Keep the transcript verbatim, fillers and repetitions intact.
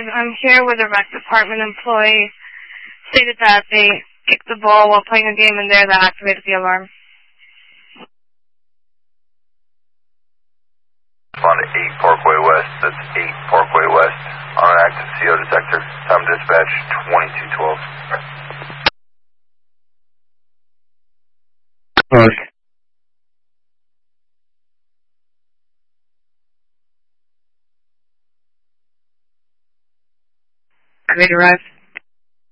I'm here with a rec department employee. Stated that they kicked the ball while playing a game in there that activated the alarm. On eight Parkway West, that's eight Parkway West, on an active C O detector. Time dispatch twenty-two twelve. Okay. Ready to arrive?